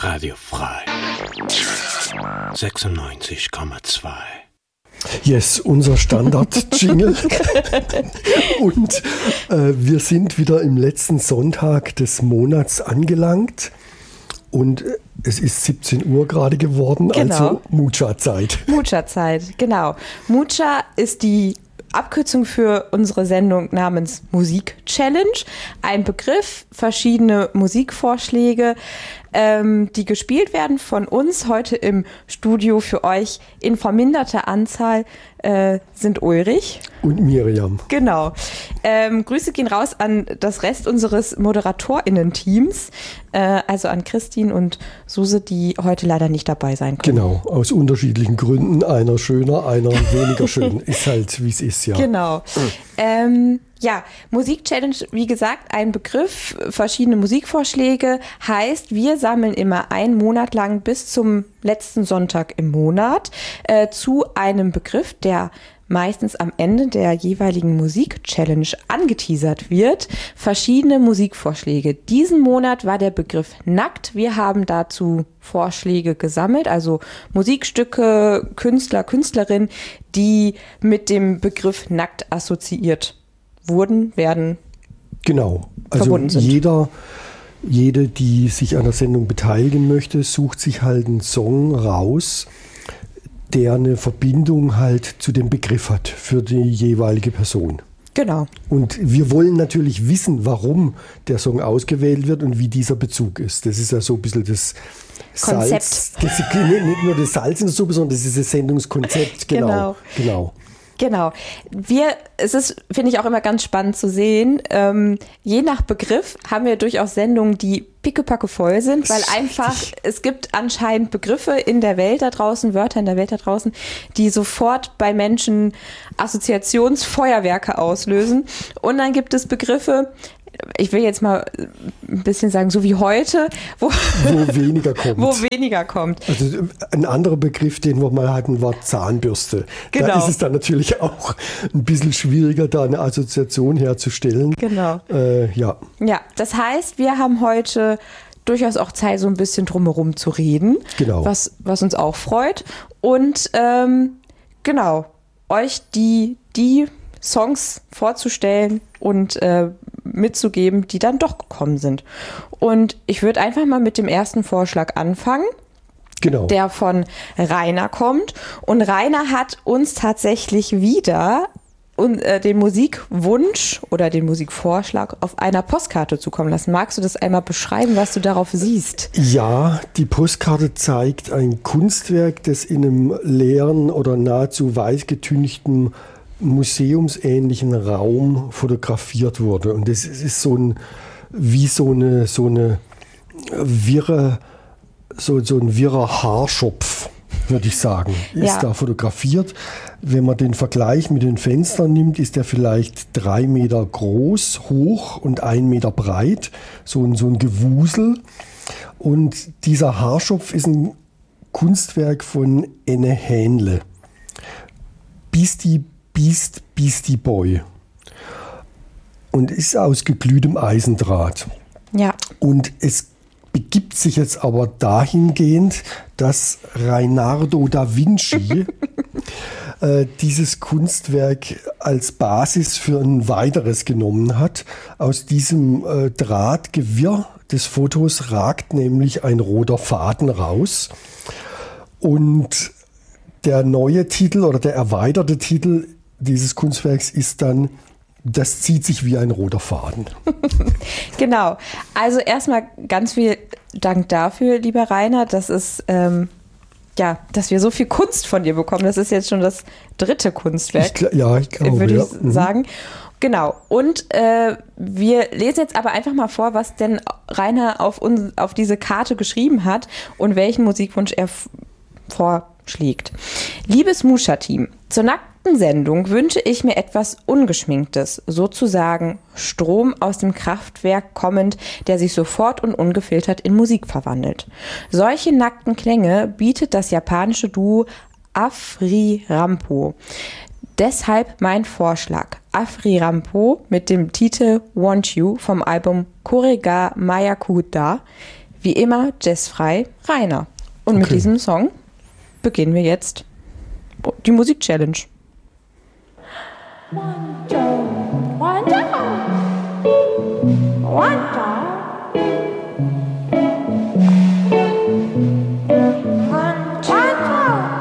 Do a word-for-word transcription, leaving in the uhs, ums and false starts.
Radio Frei sechsundneunzig Komma zwei. Yes, unser Standard-Jingle. Und äh, wir sind wieder im letzten Sonntag des Monats angelangt. Und es ist siebzehn Uhr gerade geworden, genau. Also Mucha-Zeit. Mucha-Zeit, genau. Mucha ist die Abkürzung für unsere Sendung namens Musik-Challenge. Ein Begriff, verschiedene Musikvorschläge, ähm, die gespielt werden von uns heute im Studio für euch in verminderter Anzahl äh, sind Ulrich und Miriam. Genau. Ähm, Grüße gehen raus an das Rest unseres ModeratorInnen-Teams, äh, also an Christine und Suse, die heute leider nicht dabei sein können. Genau, aus unterschiedlichen Gründen. Einer schöner, einer weniger schön. Ist halt, wie es ist, ja. Genau. Mhm. Ähm, ja, Musik-Challenge, wie gesagt, ein Begriff, verschiedene Musikvorschläge, heißt, wir sammeln immer einen Monat lang bis zum letzten Sonntag im Monat äh, zu einem Begriff, der meistens am Ende der jeweiligen Musik-Challenge angeteasert wird, verschiedene Musikvorschläge. Diesen Monat war der Begriff nackt. Wir haben dazu Vorschläge gesammelt, also Musikstücke, Künstler, Künstlerinnen, die mit dem Begriff nackt assoziiert wurden, werden genau. Also verbunden sind. Jeder, jede, die sich an der Sendung beteiligen möchte, sucht sich halt einen Song raus, der eine Verbindung halt zu dem Begriff hat für die jeweilige Person. Genau. Und wir wollen natürlich wissen, warum der Song ausgewählt wird und wie dieser Bezug ist. Das ist ja so ein bisschen das Konzept. Salz. Das, nicht nur das Salz in der Suppe, sondern das ist das Sendungskonzept. Genau. Genau. genau. Genau. Wir, es ist, finde ich auch immer ganz spannend zu sehen, ähm, je nach Begriff haben wir durchaus Sendungen, die pickepacke voll sind, weil einfach, es gibt anscheinend Begriffe in der Welt da draußen, Wörter in der Welt da draußen, die sofort bei Menschen Assoziationsfeuerwerke auslösen. Und dann gibt es Begriffe, ich will jetzt mal ein bisschen sagen, so wie heute, wo, wo weniger kommt. Wo weniger kommt. Also ein anderer Begriff, den wir mal hatten, war Zahnbürste. Genau. Da ist es dann natürlich auch ein bisschen schwieriger, da eine Assoziation herzustellen. Genau. Äh, ja. Ja, das heißt, wir haben heute durchaus auch Zeit, so ein bisschen drumherum zu reden. Genau. Was, was uns auch freut. Und ähm, genau, euch die, die Songs vorzustellen und äh, mitzugeben, die dann doch gekommen sind. Und ich würde einfach mal mit dem ersten Vorschlag anfangen, genau. Der von Rainer kommt. Und Rainer hat uns tatsächlich wieder und, äh, den Musikwunsch oder den Musikvorschlag auf einer Postkarte zukommen lassen. Magst du das einmal beschreiben, was du darauf siehst? Ja, die Postkarte zeigt ein Kunstwerk, das in einem leeren oder nahezu weiß getünchten museumsähnlichen Raum fotografiert wurde. Und das ist so ein, wie so eine, so eine wirre, so, so ein wirrer Haarschopf, würde ich sagen, ist ja. da fotografiert. Wenn man den Vergleich mit den Fenstern nimmt, ist der vielleicht drei Meter groß, hoch und ein Meter breit. So ein, so ein Gewusel. Und dieser Haarschopf ist ein Kunstwerk von Enne Hähnle. Beastie Beast, Beastie Boy. Und ist aus geglühtem Eisendraht. Ja. Und es begibt sich jetzt aber dahingehend, dass Leonardo da Vinci äh, dieses Kunstwerk als Basis für ein weiteres genommen hat. Aus diesem äh, Drahtgewirr des Fotos ragt nämlich ein roter Faden raus. Und der neue Titel oder der erweiterte Titel dieses Kunstwerks ist dann, das zieht sich wie ein roter Faden. Genau. Also erstmal ganz viel Dank dafür, lieber Rainer. Das ist, ähm, ja, dass wir so viel Kunst von dir bekommen. Das ist jetzt schon das dritte Kunstwerk. Ich, ja, ich glaube, würde ja. ich sagen. Genau. Und äh, wir lesen jetzt aber einfach mal vor, was denn Rainer auf, uns, auf diese Karte geschrieben hat und welchen Musikwunsch er f- vorschlägt. Liebes Muscha-Team, zur nackten Sendung wünsche ich mir etwas Ungeschminktes, sozusagen Strom aus dem Kraftwerk kommend, der sich sofort und ungefiltert in Musik verwandelt. Solche nackten Klänge bietet das japanische Duo Afri Rampo. Deshalb mein Vorschlag. Afri Rampo mit dem Titel Want You vom Album Korega Mayakuda wie immer jazzfrei Rainer. Und okay. mit diesem Song beginnen wir jetzt die Musik-Challenge. One, two, one, two.